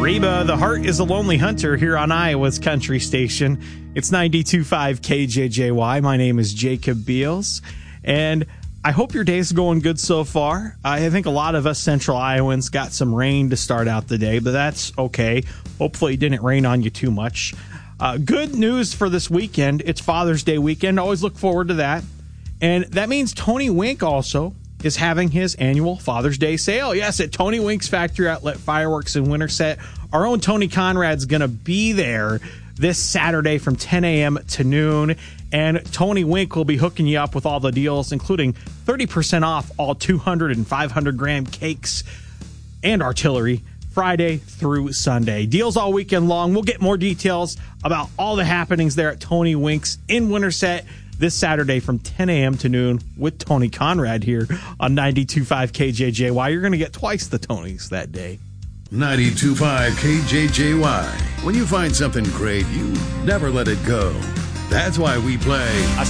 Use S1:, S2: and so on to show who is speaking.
S1: Reba, the heart is a lonely hunter here on Iowa's country station. It's 92.5 KJJY. My name is Jacob Beals, and I hope your day's going good so far. I think a lot of us Central Iowans got some rain to start out the day, but that's okay. Hopefully it didn't rain on you too much. Good news for this weekend. It's Father's Day weekend. Always look forward to that. And that means Tony Wink also is having his annual Father's Day sale. Yes, at Tony Wink's Factory Outlet Fireworks in Winterset. Our own Tony Conrad's going to be there this Saturday from 10 a.m. to noon. And Tony Wink will be hooking you up with all the deals, including 30% off all 200 and 500 gram cakes and artillery Friday through Sunday. Deals all weekend long. We'll get more details about all the happenings there at Tony Wink's in Winterset this Saturday from 10 a.m. to noon with Tony Conrad here on 92.5 KJJY. You're going to get twice the Tonys that day.
S2: 92.5 KJJY. When you find something great, you never let it go. That's why we play